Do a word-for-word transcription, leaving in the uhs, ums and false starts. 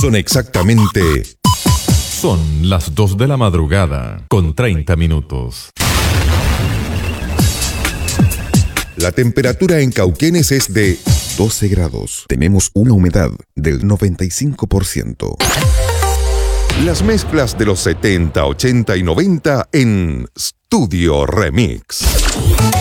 Son exactamente... Son las dos de la madrugada, con treinta minutos. La temperatura en Cauquenes es de doce grados. Tenemos una humedad del noventa y cinco por ciento. Las mezclas de los setenta, ochenta y noventa en Studio Remix.